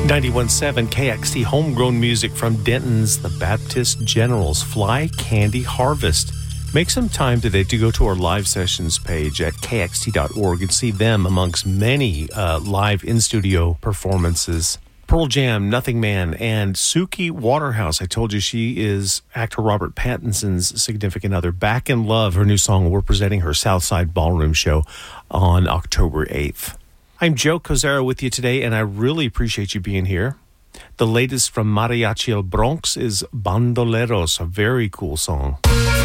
91.7 KXT, homegrown music from Denton's The Baptist Generals, Fly Candy Harvest. Make some time today to go to our live sessions page at kxt.org and see them amongst many live in-studio performances. Pearl Jam, Nothing Man, and Suki Waterhouse. I told you she is actor Robert Pattinson's significant other. Back in Love, her new song. We're presenting her Southside Ballroom show on October 8th. I'm Joe Kozera with you today, and I really appreciate you being here. The latest from Mariachi El Bronx is Bandoleros, a very cool song.